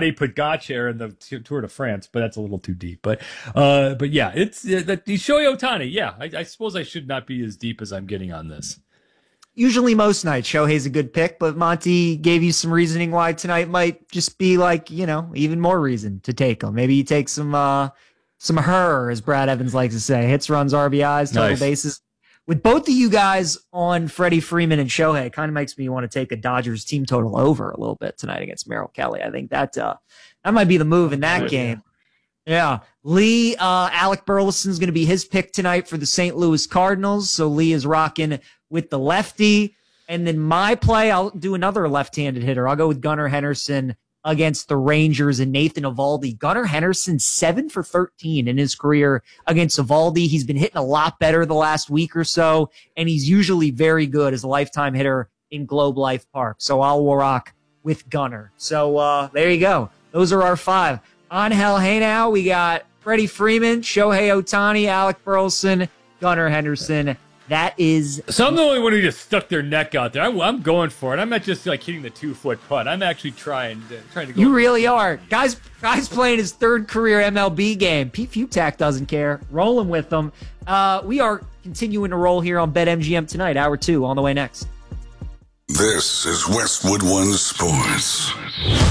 Tadej Pogacar in the Tour de France, but that's a little too deep. But yeah, it's the Shohei Ohtani. Yeah, I suppose I should not be as deep as I'm getting on this. Usually most nights Shohei's a good pick, but Monty gave you some reasoning why tonight might just be like, even more reason to take him. Maybe you take some her, as Brad Evans likes to say, hits, runs, RBIs, total bases. With both of you guys on Freddie Freeman and Shohei, it kind of makes me want to take a Dodgers team total over a little bit tonight against Merrill Kelly. I think that might be the move in that game. Yeah. Lee, Alec Burleson's going to be his pick tonight for the St. Louis Cardinals. So Lee is rocking with the lefty. And then my play, I'll do another left-handed hitter. I'll go with Gunnar Henderson against the Rangers and Nathan Eovaldi. Gunnar Henderson, 7 for 13 in his career against Eovaldi. He's been hitting a lot better the last week or so, and he's usually very good as a lifetime hitter in Globe Life Park. So I'll rock with Gunnar. So there you go. Those are our 5. Angel Hey, we got Freddie Freeman, Shohei Ohtani, Alec Burleson, Gunnar Henderson. That is. So I'm the only one who just stuck their neck out there. I'm going for it. I'm not just like hitting the 2-foot putt. I'm actually trying to go. You really are. Guys playing his 3rd career MLB game. Pete Futak doesn't care. Rolling with them. We are continuing to roll here on BetMGM tonight. Hour 2 on the way next. This is Westwood One Sports.